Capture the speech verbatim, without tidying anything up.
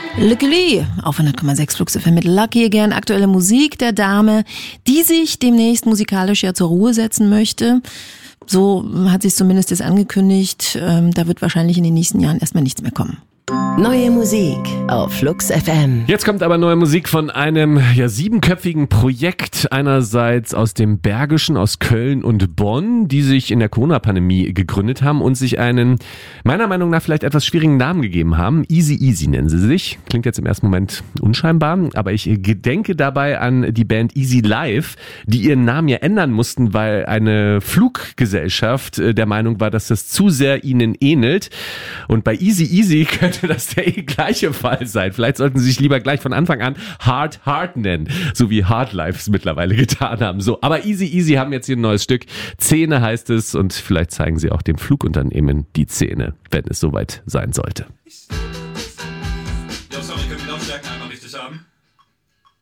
Lucky auf hundert Komma sechs Flux F M mit Lucky Again. Aktuelle Musik der Dame, die sich demnächst musikalisch ja zur Ruhe setzen möchte. So hat sie es zumindest jetzt angekündigt. Ähm, da wird wahrscheinlich in den nächsten Jahren erstmal nichts mehr kommen. Neue Musik auf Flux F M. Jetzt kommt aber neue Musik von einem ja siebenköpfigen Projekt, einerseits aus dem Bergischen, aus Köln und Bonn, die sich in der Corona-Pandemie gegründet haben und sich einen, meiner Meinung nach, vielleicht etwas schwierigen Namen gegeben haben. Easy Easy nennen sie sich. Klingt jetzt im ersten Moment unscheinbar, aber ich gedenke dabei an die Band Easy Life, die ihren Namen ja ändern mussten, weil eine Fluggesellschaft der Meinung war, dass das zu sehr ihnen ähnelt. Und bei Easy Easy könnte das der gleiche Fall sein. Vielleicht sollten sie sich lieber gleich von Anfang an Hard Hard nennen, so wie Hard Life es mittlerweile getan haben. So, aber Easy Easy haben jetzt hier ein neues Stück. Zähne heißt es und vielleicht zeigen sie auch dem Flugunternehmen die Zähne, wenn es soweit sein sollte. Ja, sorry, können wir die Lautstärken einmal richtig haben?